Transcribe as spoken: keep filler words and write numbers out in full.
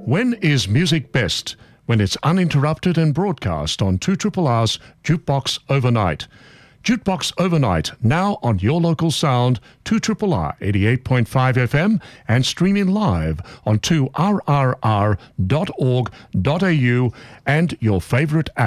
When is music best? When it's uninterrupted and broadcast on two R R R's Jukebox Overnight. Jukebox Overnight, now on your local sound, two R R R eighty-eight point five F M and streaming live on two R R R dot org dot A U and your favourite app.